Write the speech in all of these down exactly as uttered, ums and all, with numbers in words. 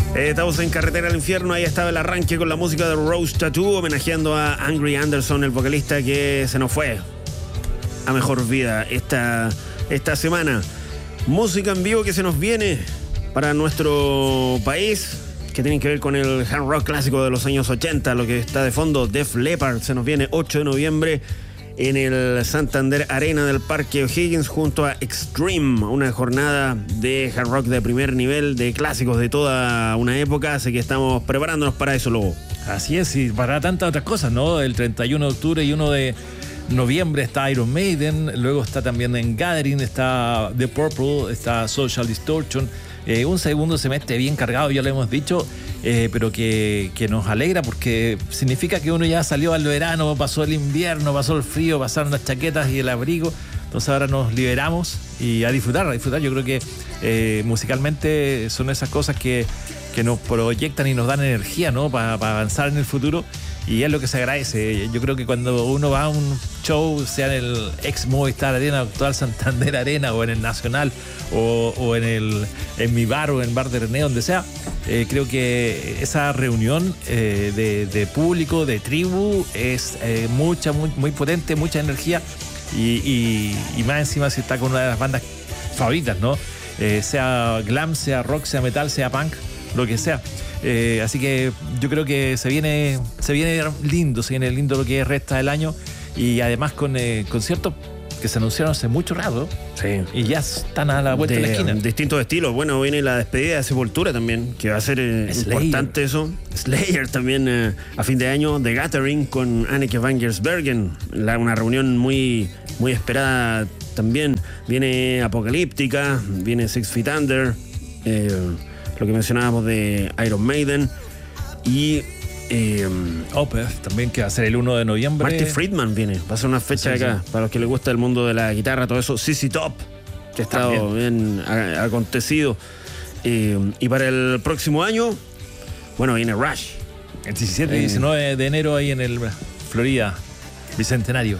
Eh, estamos en Carretera al Infierno. Ahí estaba el arranque con la música de Rose Tattoo, homenajeando a Angry Anderson, el vocalista que se nos fue a mejor vida esta, esta semana. Música en vivo que se nos viene para nuestro país, que tienen que ver con el hard rock clásico de los años ochenta. Lo que está de fondo, Def Leppard, se nos viene ocho de noviembre en el Santander Arena del Parque O'Higgins junto a Extreme, una jornada de hard rock de primer nivel, de clásicos de toda una época, así que estamos preparándonos para eso, Lobo. Así es, y para tantas otras cosas, ¿no? El treinta y uno de octubre y uno de noviembre está Iron Maiden, luego está también en Gathering, está The Purple, está Social Distortion. Eh, un segundo semestre bien cargado, ya lo hemos dicho, eh, pero que, que nos alegra porque significa que uno ya salió al verano, pasó el invierno, pasó el frío, pasaron las chaquetas y el abrigo. Entonces ahora nos liberamos y a disfrutar, a disfrutar. Yo creo que eh, musicalmente son esas cosas que, que nos proyectan y nos dan energía, ¿no? Para pa avanzar en el futuro. Y es lo que se agradece. Yo creo que cuando uno va a un show, sea en el ex Movistar Arena, actual Santander Arena, o en el Nacional, o, o en el en mi bar, o en el bar de René, donde sea, eh, creo que esa reunión eh, de, de público, de tribu, es eh, mucha, muy, muy potente, mucha energía. Y, y, y más encima si está con una de las bandas favoritas, ¿no? Eh, sea glam, sea rock, sea metal, sea punk, lo que sea. Eh, así que yo creo que se viene se viene lindo, se viene lindo lo que resta del año, y además con eh, conciertos que se anunciaron hace mucho rato, sí, y ya están a la vuelta de, de la esquina. Distintos estilos. Bueno, viene la despedida de Sepultura también, que va a ser eh, importante eso. Slayer también eh, a fin de año, The Gathering con Anneke van Giersbergen, la, una reunión muy, muy esperada también. Viene Apocalíptica, viene Six Feet Under, eh, lo que mencionábamos de Iron Maiden, y eh, Opeth también, que va a ser el uno de noviembre. Marty Friedman viene, va a ser una fecha sí, acá, sí. Para los que les gusta el mundo de la guitarra, todo eso. C C Top, que ha estado bien a, acontecido. Eh, y para el próximo año, bueno, viene Rush. El diecisiete y eh, diecinueve de enero ahí en el Florida Bicentenario.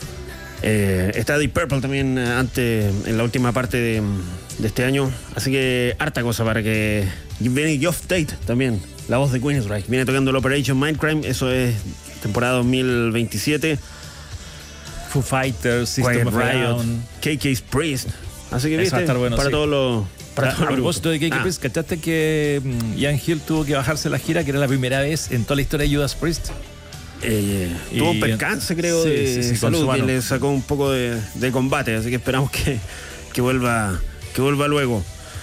Eh, está Deep Purple también antes, en la última parte de, de este año. Así que harta cosa para que... Viene Geoff Tate también, la voz de Queensryche. Viene tocando el Operation Mindcrime, eso es temporada dos mil veintisiete. Foo Fighters, System of Riot, K K's Priest. Así que eso viste, va a estar bueno, para sí. todos los... Para a a propósito de K K ah. Priest, ¿cachaste que Ian Hill tuvo que bajarse la gira, que era la primera vez en toda la historia de Judas Priest? Eh, tuvo un percance, creo, sí, de sí, sí, salud, que le sacó un poco de, de combate, así que esperamos que, que vuelva que vuelva luego.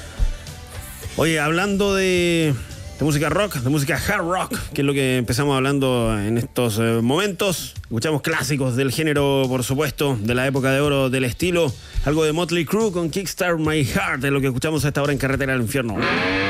Oye, hablando de, de música rock, de música hard rock, que es lo que empezamos hablando en estos eh, momentos, escuchamos clásicos del género, por supuesto, de la época de oro del estilo, algo de Motley Crue con Kickstart My Heart, es lo que escuchamos a esta hora en Carretera al Infierno.